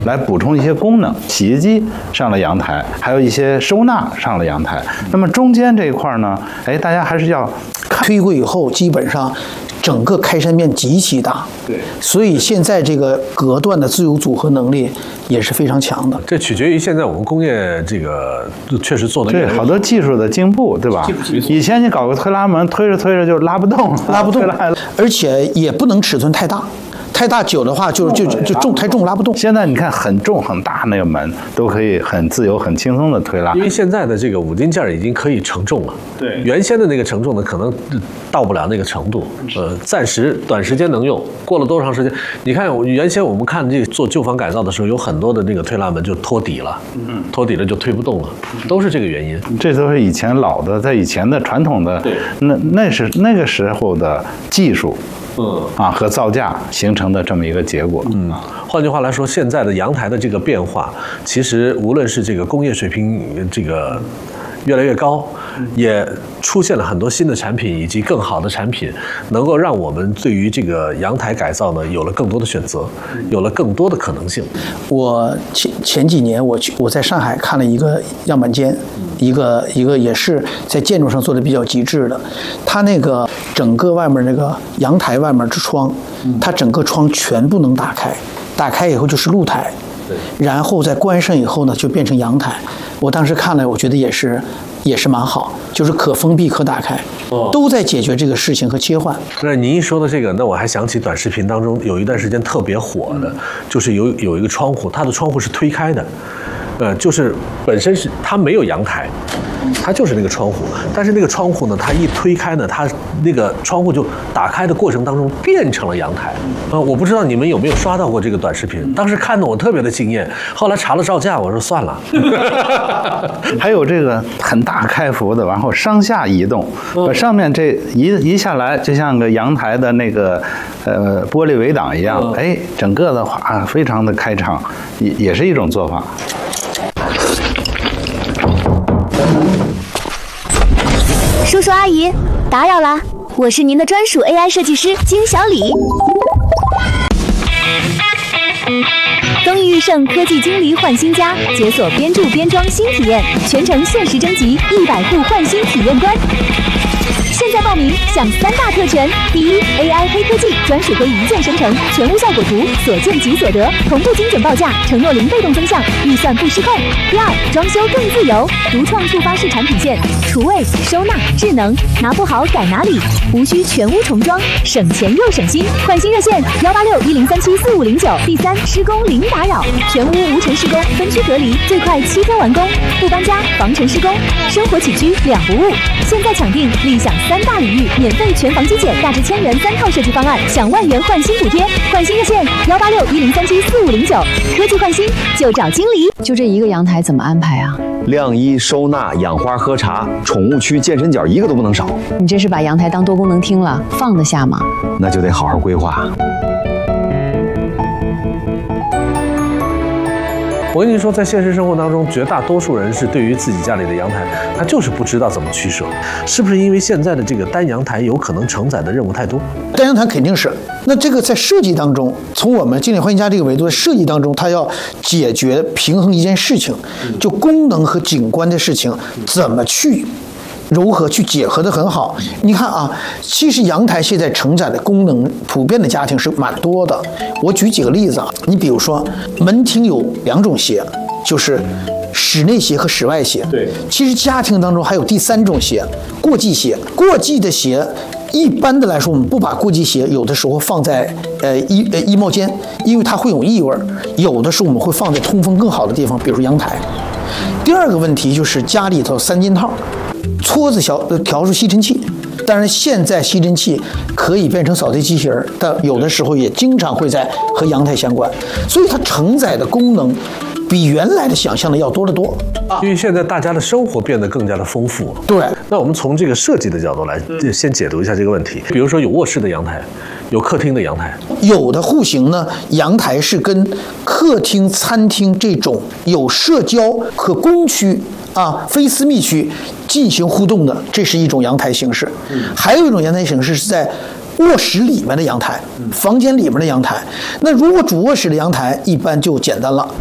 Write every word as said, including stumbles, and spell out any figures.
来补充一些功能。洗衣机上了阳台，还有一些收纳上了阳台。那么中间这一块呢，哎，大家还是要推过以后，基本上整个开山面极其大。 对， 所以现在这个隔断的自由组合能力也是非常强的。 这取决于现在我们工业这个确实做的对好多技术的进步，对吧？以前你搞个推拉门，推着推着就拉不动， 拉不动，而且也不能尺寸太大。太大久的话就就就重太重拉不动。 现在你看很重很大那个门都可以很自由很轻松的推拉， 因为现在的这个五金件已经可以承重了。 对， 原先的那个承重呢可能到不了那个程度，呃，暂时短时间能用，过了多长时间？你看原先我们看这个做旧房改造的时候，有很多的那个推拉门就脱底了，嗯，脱底了就推不动了，都是这个原因。 这都是以前老的，在以前的传统的， 对， 那那是那个时候的技术。 嗯啊，和造价形成的这么一个结果。 嗯，换句话来说，现在的阳台的这个变化，其实无论是这个工业水平这个越来越高，也出现了很多新的产品以及更好的产品，能够让我们对于这个阳台改造呢有了更多的选择，有了更多的可能性。 我前前几年我去我在上海看了一个样板间，一个一个也是在建筑上做的比较极致的，它那个整个外面那个阳台外面之窗，它整个窗全部能打开，打开以后就是露台。然后再关上以后呢，就变成阳台。我当时看了，我觉得也是，也是蛮好，就是可封闭、可打开，都在解决这个事情和切换。 那您一说的这个，那我还想起短视频当中有一段时间特别火的，就是有有一个窗户，它的窗户是推开的，呃，就是本身是它没有阳台。它就是那个窗户，但是那个窗户呢，它一推开呢，它那个窗户就打开的过程当中变成了阳台。呃，我不知道你们有没有刷到过这个短视频，当时看得我特别的惊艳，后来查了照价，我说算了。 还有这个很大开幅的，然后上下移动，把上面这移移下来，就像个阳台的那个呃玻璃围挡一样，哎，整个的话非常的开敞，也也是一种做法。 叔叔阿姨，打扰啦，我是您的专属 A I 设计师金小李。东易裕盛科技经理换新家，解锁边住边装新体验，全程限时征集一百户换新体验官。现在报名享三大特权：第一 ，A I 黑科技专属可以一键生成全屋效果图，所见即所得，同步精准报价，承诺零被动增项，预算不失控；第二，装修更自由，独创触发式产品线，厨卫、收纳、智能，拿不好改哪里，无需全屋重装，省钱又省心。换新热线：幺八六一零三七四五零九。第三，施工零打扰，全屋无尘施工，分区隔离，最快七天完工，不搬家，防尘施工，生活起居两不误。现在抢定，立享三大礼遇，免费全房机检，价值千元三套设计方案，享万元换新补贴。换新热线：幺八六一零三七四五零九。科技换新就找经理。 就这一个阳台怎么安排啊？ 晾衣、收纳、养花、喝茶，宠物区、健身角一个都不能少。 你这是把阳台当多功能厅了，放得下吗？ 那就得好好规划。 我跟您说，在现实生活当中，绝大多数人是对于自己家里的阳台，他就是不知道怎么取舍。是不是因为现在的这个单阳台有可能承载的任务太多？ 单阳台肯定是。那这个在设计当中，从我们经典换新家这个维度的设计当中，它要解决平衡一件事情，就功能和景观的事情怎么去柔和去结合的很好。你看啊，其实阳台现在承载的功能，普遍的家庭是蛮多的。我举几个例子啊，你比如说门厅有两种鞋，就是室内鞋和室外鞋。 对， 其实家庭当中还有第三种鞋，过季鞋。过季的鞋，一般的来说，我们不把过季鞋有的时候放在呃衣呃衣帽间，因为它会有异味；有的时候我们会放在通风更好的地方，比如说阳台。第二个问题就是家里头三件套。撮子调调出吸尘器，当然现在吸尘器可以变成扫地机器人，但有的时候也经常会在和阳台相关，所以它承载的功能比原来的想象的要多得多。 因为现在大家的生活变得更加的丰富。 对， 那我们从这个设计的角度来先解读一下这个问题。比如说有卧室的阳台，有客厅的阳台， 有的户型呢，阳台是跟客厅、餐厅这种有社交和公区啊非私密区进行互动的，这是一种阳台形式。还有一种阳台形式是在卧室里面的阳台，房间里面的阳台。那如果主卧室的阳台，一般就简单了。